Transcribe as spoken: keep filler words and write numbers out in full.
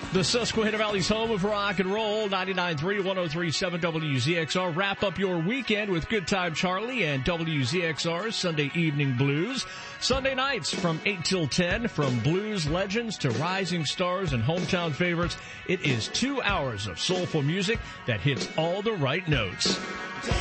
The Susquehanna Valley's home of rock and roll, ninety-nine point three, one oh three point seven W Z X R. Wrap up your weekend with Good Time Charlie and W Z X R's Sunday Evening Blues. Sunday nights from eight till ten, from blues legends to rising stars and hometown favorites, it is two hours of soulful music that hits all the right notes.